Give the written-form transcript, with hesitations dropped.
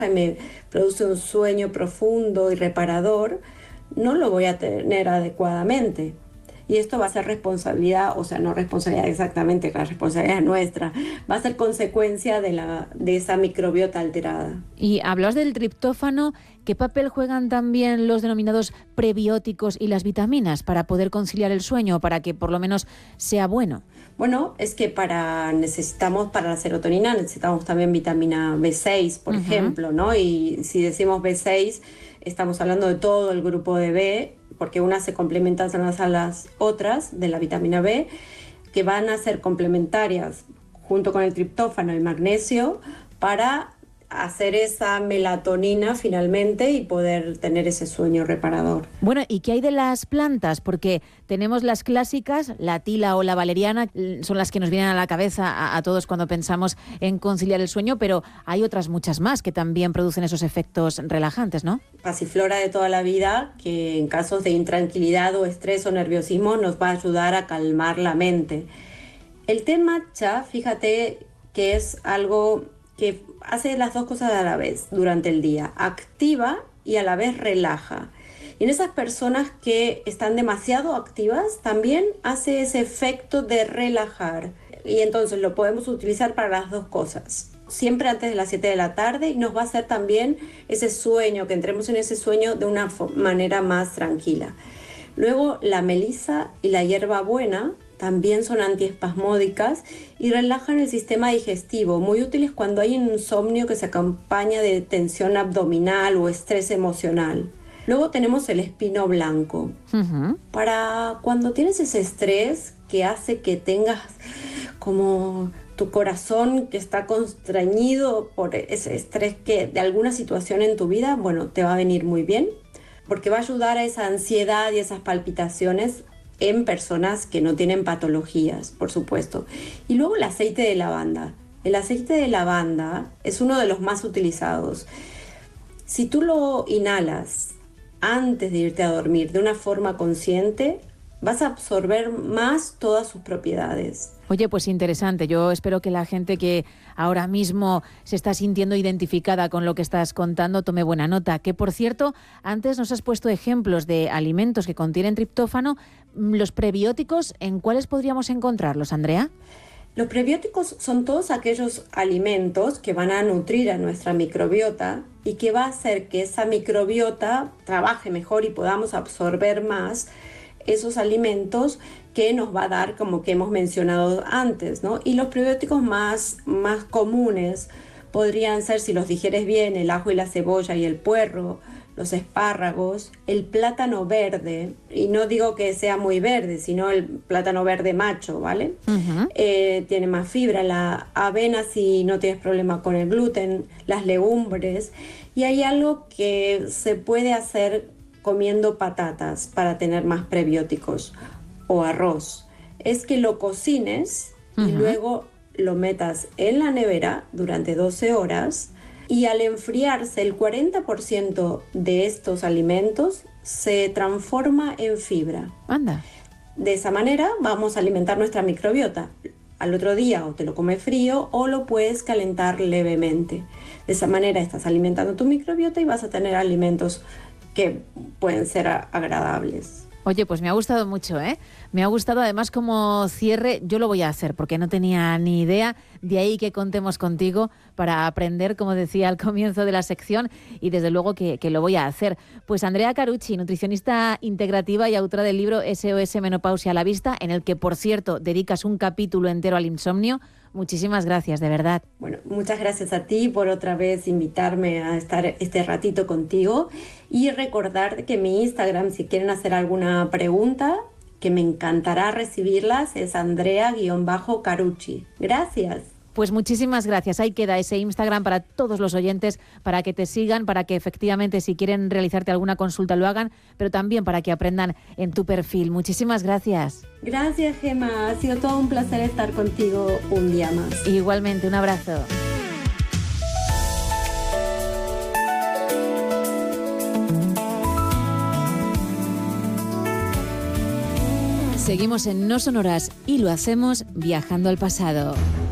me produce un sueño profundo y reparador, no lo voy a tener adecuadamente. Y esto va a ser responsabilidad, o sea, no responsabilidad exactamente, la responsabilidad es nuestra, va a ser consecuencia de esa microbiota alterada. Y hablabas del triptófano, ¿qué papel juegan también los denominados prebióticos y las vitaminas para poder conciliar el sueño, para que por lo menos sea bueno? Bueno, es que para la serotonina necesitamos también vitamina B6, por ejemplo, ¿no? Y si decimos B6, estamos hablando de todo el grupo de B, porque unas se complementan a las otras de la vitamina B, que van a ser complementarias junto con el triptófano y el magnesio para hacer esa melatonina finalmente y poder tener ese sueño reparador. Bueno, ¿y qué hay de las plantas? Porque tenemos las clásicas, la tila o la valeriana, son las que nos vienen a la cabeza a todos cuando pensamos en conciliar el sueño, pero hay otras muchas más que también producen esos efectos relajantes, ¿no? Pasiflora de toda la vida, que en casos de intranquilidad o estrés o nerviosismo nos va a ayudar a calmar la mente. El té matcha, fíjate que es algo que hace las dos cosas a la vez durante el día, activa y a la vez relaja. Y en esas personas que están demasiado activas también hace ese efecto de relajar. Y entonces lo podemos utilizar para las dos cosas. Siempre antes de las 7 de la tarde y nos va a hacer también ese sueño, que entremos en ese sueño de una manera más tranquila. Luego la melisa y la hierbabuena también son antiespasmódicas y relajan el sistema digestivo, muy útiles cuando hay insomnio que se acompaña de tensión abdominal o estrés emocional. Luego tenemos el espino blanco. Para cuando tienes ese estrés que hace que tengas como tu corazón que está constreñido por ese estrés que de alguna situación en tu vida, bueno, te va a venir muy bien, porque va a ayudar a esa ansiedad y esas palpitaciones en personas que no tienen patologías, por supuesto. Y luego el aceite de lavanda. El aceite de lavanda es uno de los más utilizados. Si tú lo inhalas antes de irte a dormir de una forma consciente, vas a absorber más todas sus propiedades. Oye, pues interesante. Yo espero que la gente que ahora mismo se está sintiendo identificada con lo que estás contando tome buena nota. Que, por cierto, antes nos has puesto ejemplos de alimentos que contienen triptófano. ¿Los prebióticos, en cuáles podríamos encontrarlos, Andrea? Los prebióticos son todos aquellos alimentos que van a nutrir a nuestra microbiota y que va a hacer que esa microbiota trabaje mejor y podamos absorber más esos alimentos que nos va a dar, como que hemos mencionado antes, ¿no? Y los prebióticos más comunes podrían ser, si los digieres bien, el ajo y la cebolla y el puerro, los espárragos, el plátano verde, y no digo que sea muy verde, sino el plátano verde macho, ¿vale? Tiene más fibra, la avena si no tienes problema con el gluten, las legumbres, y hay algo que se puede hacer comiendo patatas para tener más prebióticos o arroz, es que lo cocines y luego lo metas en la nevera durante 12 horas y al enfriarse el 40% de estos alimentos se transforma en fibra. Anda. De esa manera vamos a alimentar nuestra microbiota. Al otro día o te lo comes frío o lo puedes calentar levemente. De esa manera estás alimentando tu microbiota y vas a tener alimentos que pueden ser agradables. Oye, pues me ha gustado mucho, ¿eh? Me ha gustado, además, como cierre, yo lo voy a hacer porque no tenía ni idea, de ahí que contemos contigo para aprender, como decía al comienzo de la sección, y desde luego que lo voy a hacer. Pues Andrea Carucci, nutricionista integrativa y autora del libro SOS Menopausia a la Vista, en el que, por cierto, dedicas un capítulo entero al insomnio. Muchísimas gracias, de verdad. Bueno, muchas gracias a ti por otra vez invitarme a estar este ratito contigo y recordar que mi Instagram, si quieren hacer alguna pregunta, que me encantará recibirlas, es Andrea_Carucci. Gracias. Pues muchísimas gracias. Ahí queda ese Instagram para todos los oyentes, para que te sigan, para que efectivamente si quieren realizarte alguna consulta lo hagan, pero también para que aprendan en tu perfil. Muchísimas gracias. Gracias, Gemma. Ha sido todo un placer estar contigo un día más. Igualmente, un abrazo. Seguimos en No Sonoras y lo hacemos viajando al pasado.